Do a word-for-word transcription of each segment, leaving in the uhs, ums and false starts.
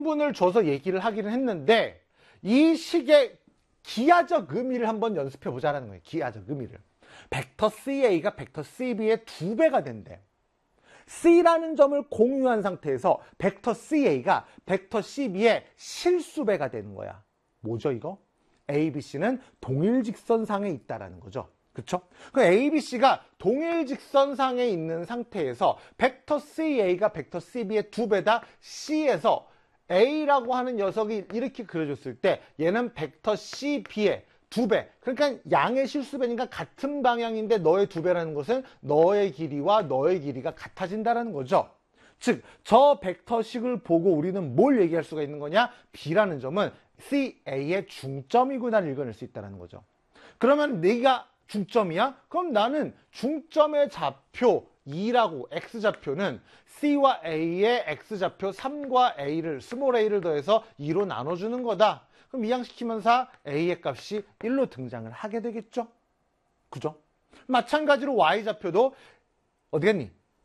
분을 줘서 얘기를 하기는 했는데 이 식의 기하적 의미를 한번 연습해 보자라는 거예요. 기하적 의미를. 벡터 씨에이가 벡터 씨비의 두 배가 된대. C라는 점을 공유한 상태에서 벡터 씨에이가 벡터 씨비의 실수배가 되는 거야. 뭐죠 이거? A, B, C는 동일직선상에 있다라는 거죠. 그쵸? 그 A, B, C가 동일직선상에 있는 상태에서 벡터 씨에이가 벡터 씨비의 두 배다 C에서 A라고 하는 녀석이 이렇게 그려줬을 때 얘는 벡터 씨비의 두 배. 그러니까 양의 실수배니까 같은 방향인데 너의 두 배라는 것은 너의 길이와 너의 길이가 같아진다는 거죠. 즉, 저 벡터식을 보고 우리는 뭘 얘기할 수가 있는 거냐? B라는 점은 씨에이의 중점이구나를 읽어낼 수 있다는 거죠. 그러면 네가 중점이야? 그럼 나는 중점의 좌표 이라고 X좌표는 C와 A의 X좌표 삼과 A를 스몰 a를 더해서 이로 나눠주는 거다. 그럼 이항시키면서 A의 값이 일로 등장을 하게 되겠죠? 그죠? 마찬가지로 Y좌표도 어디겠니?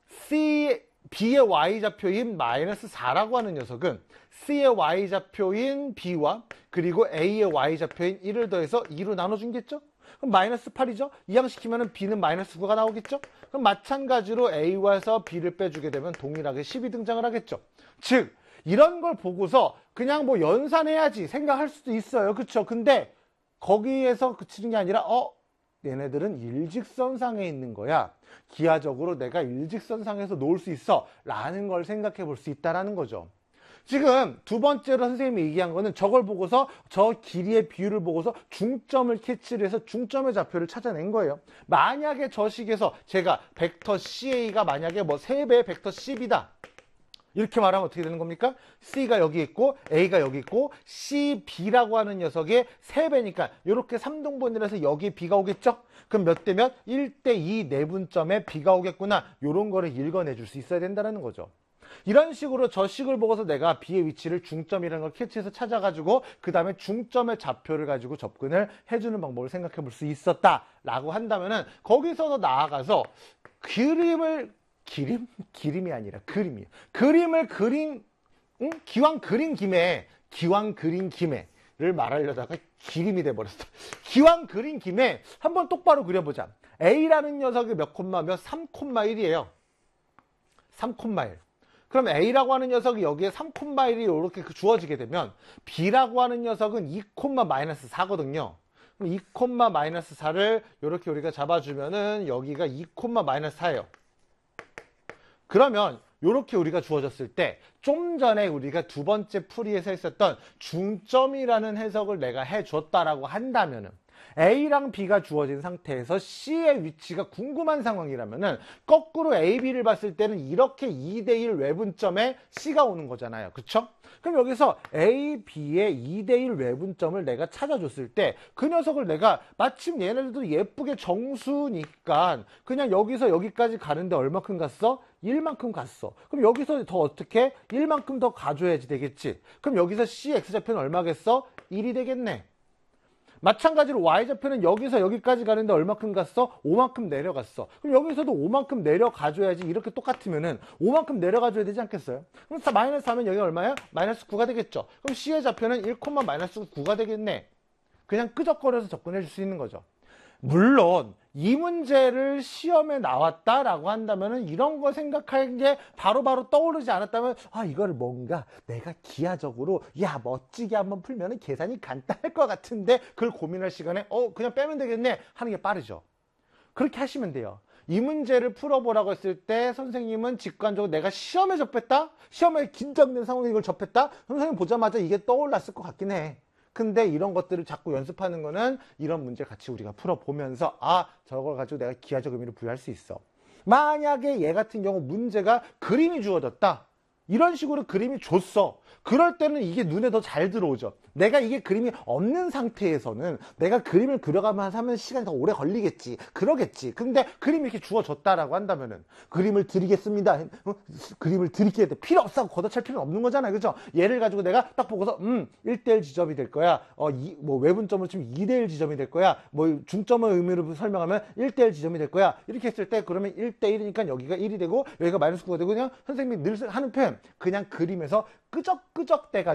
C, B의 Y좌표인 마이너스 사라고 하는 녀석은 C의 Y좌표인 B와 그리고 A의 Y좌표인 일을 더해서 이로 나눠준겠죠? 그럼 마이너스 팔이죠? 이항시키면 B는 마이너스 구가 나오겠죠? 그럼 마찬가지로 A와서 B를 빼주게 되면 동일하게 십이 등장을 하겠죠? 즉, 이런 걸 보고서 그냥 뭐 연산해야지 생각할 수도 있어요. 그쵸? 근데 거기에서 그치는 게 아니라 어? 얘네들은 일직선상에 있는 거야. 기하적으로 내가 일직선상에서 놓을 수 있어 라는 걸 생각해 볼 수 있다는 거죠. 지금 두 번째로 선생님이 얘기한 거는 저걸 보고서 저 길이의 비율을 보고서 중점을 캐치를 해서 중점의 좌표를 찾아낸 거예요. 만약에 저 식에서 제가 벡터 씨에이가 만약에 뭐 세 배의 벡터 씨비다. 이렇게 말하면 어떻게 되는 겁니까? C가 여기 있고 A가 여기 있고 씨비라고 하는 녀석의 세 배니까 이렇게 삼 등분을 해서 여기에 B가 오겠죠? 그럼 몇 대 몇? 일 대 이 내분점에 B가 오겠구나. 이런 거를 읽어내줄 수 있어야 된다는 거죠. 이런 식으로 저 식을 보고서 내가 B의 위치를 중점이라는 걸 캐치해서 찾아가지고 그 다음에 중점의 좌표를 가지고 접근을 해주는 방법을 생각해 볼 수 있었다라고 한다면은 거기서 나아가서 그림을 기림? 기림이 아니라 그림이에요. 그림을 그린, 응? 기왕 그린 김에, 기왕 그린 김에를 말하려다가 기림이 돼버렸어. 기왕 그린 김에 한번 똑바로 그려보자. A라는 녀석이 몇 콤마 몇? 삼 콤마 일이에요. 삼 콤마 일. 그럼 A라고 하는 녀석이 여기에 삼 콤마 일이 이렇게 주어지게 되면 B라고 하는 녀석은 이 콤마 마이너스 사거든요. 그럼 이 콤마 마이너스 사를 이렇게 우리가 잡아주면은 여기가 이 콤마 마이너스 사예요. 그러면 이렇게 우리가 주어졌을 때 좀 전에 우리가 두 번째 풀이에서 했었던 중점이라는 해석을 내가 해줬다라고 한다면은 A랑 B가 주어진 상태에서 C의 위치가 궁금한 상황이라면은 거꾸로 A, B를 봤을 때는 이렇게 이 대 일 외분점에 C가 오는 거잖아요. 그쵸? 그럼 여기서 A, B의 이 대 일 외분점을 내가 찾아줬을 때 그 녀석을 내가 마침 얘네들도 예쁘게 정수니까 그냥 여기서 여기까지 가는데 얼마큼 갔어? 일만큼 갔어. 그럼 여기서 더 어떻게? 일만큼 더 가줘야지 되겠지. 그럼 여기서 C, X좌표는 얼마겠어? 일이 되겠네. 마찬가지로 Y좌표는 여기서 여기까지 가는데 얼마큼 갔어? 오만큼 내려갔어. 그럼 여기서도 오만큼 내려가줘야지. 이렇게 똑같으면은 오만큼 내려가줘야 되지 않겠어요? 그럼 마이너스 사면 여기 얼마야? 마이너스 구가 되겠죠. 그럼 C의 좌표는 일, 마이너스 구가 되겠네. 그냥 끄적거려서 접근해 줄 수 있는 거죠. 물론 이 문제를 시험에 나왔다라고 한다면 이런 거 생각하는 게 바로바로 떠오르지 않았다면 아 이거를 뭔가 내가 기하적으로 야 멋지게 한번 풀면 계산이 간단할 것 같은데 그걸 고민할 시간에 어 그냥 빼면 되겠네 하는 게 빠르죠. 그렇게 하시면 돼요. 이 문제를 풀어보라고 했을 때 선생님은 직관적으로 내가 시험에 접했다? 시험에 긴장된 상황에 이걸 접했다? 선생님 보자마자 이게 떠올랐을 것 같긴 해. 근데 이런 것들을 자꾸 연습하는 거는 이런 문제 같이 우리가 풀어보면서 아 저걸 가지고 내가 기하적 의미를 부여할 수 있어. 만약에 얘 같은 경우 문제가 그림이 주어졌다. 이런 식으로 그림이 줬어. 그럴 때는 이게 눈에 더 잘 들어오죠. 내가 이게 그림이 없는 상태에서는 내가 그림을 그려가면서 하면 시간이 더 오래 걸리겠지. 그러겠지. 근데 그림이 이렇게 주어졌다라고 한다면은 그림을 드리겠습니다. 어? 그림을 드릴게 필요 없어. 걷어찰 필요는 없는 거잖아요. 그죠? 얘를 가지고 내가 딱 보고서 음, 일 대 일 지점이 될 거야. 어, 이, 뭐 외분점으로 치면 이 대 일 지점이 될 거야. 뭐 중점의 의미로 설명하면 일 대 일 지점이 될 거야. 이렇게 했을 때 그러면 일 대 일이니까 여기가 일이 되고 여기가 마이너스 구가 되고 그냥 선생님이 늘 하는 표현 그냥 그림에서 끄적끄적 대가